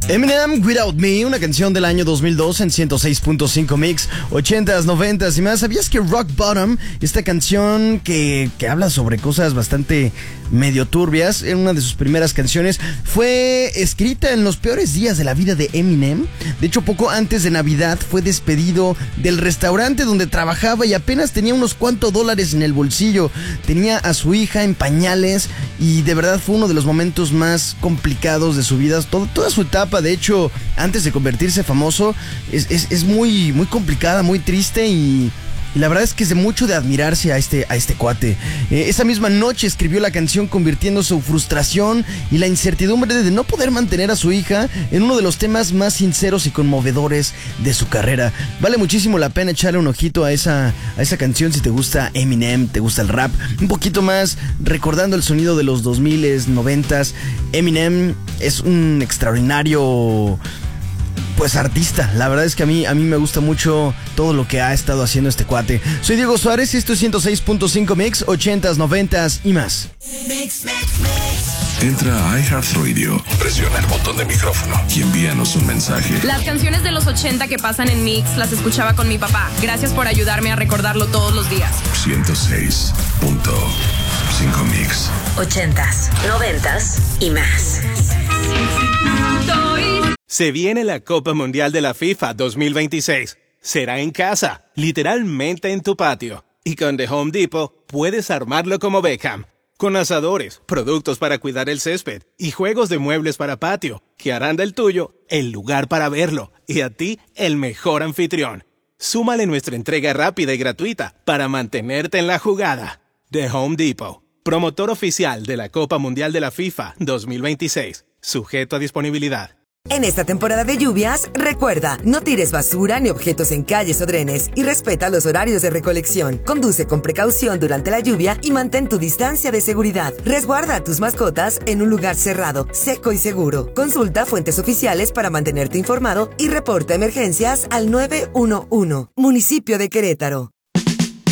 Eminem, Without Me, una canción del año 2002 en 106.5 Mix, 80s, 90s y más. ¿Sabías que Rock Bottom, esta canción que habla sobre cosas bastante medio turbias, en una de sus primeras canciones, fue escrita en los peores días de la vida de Eminem? De hecho, poco antes de Navidad fue despedido del restaurante donde trabajaba y apenas tenía unos cuantos dólares en el bolsillo. Tenía a su hija en pañales y de verdad fue uno de los momentos más complicados de su vida. Toda su etapa, de hecho, antes de convertirse famoso, es muy, muy complicada, muy triste y la verdad es que es de mucho de admirarse a este cuate. Esa misma noche escribió la canción convirtiendo su frustración y la incertidumbre de no poder mantener a su hija en uno de los temas más sinceros y conmovedores de su carrera. Vale muchísimo la pena echarle un ojito a esa canción si te gusta Eminem, te gusta el rap. Un poquito más recordando el sonido de los 2000s, 90s. Eminem es un extraordinario artista. La verdad es que a mí me gusta mucho todo lo que ha estado haciendo este cuate. Soy Diego Suárez y esto es 106.5 Mix, 80s, 90s y más. Entra a iHeartRadio, presiona el botón de micrófono y envíanos un mensaje. Las canciones de los 80 que pasan en Mix las escuchaba con mi papá. Gracias por ayudarme a recordarlo todos los días. 106.5 Mix. 80s, 90s y más. Se viene la Copa Mundial de la FIFA 2026. Será en casa, literalmente en tu patio. Y con The Home Depot puedes armarlo como Beckham. Con asadores, productos para cuidar el césped y juegos de muebles para patio, que harán del tuyo el lugar para verlo y a ti el mejor anfitrión. Súmale nuestra entrega rápida y gratuita para mantenerte en la jugada. The Home Depot, promotor oficial de la Copa Mundial de la FIFA 2026. Sujeto a disponibilidad. En esta temporada de lluvias, recuerda, no tires basura ni objetos en calles o drenes y respeta los horarios de recolección. Conduce con precaución durante la lluvia y mantén tu distancia de seguridad. Resguarda a tus mascotas en un lugar cerrado, seco y seguro. Consulta fuentes oficiales para mantenerte informado y reporta emergencias al 911. Municipio de Querétaro.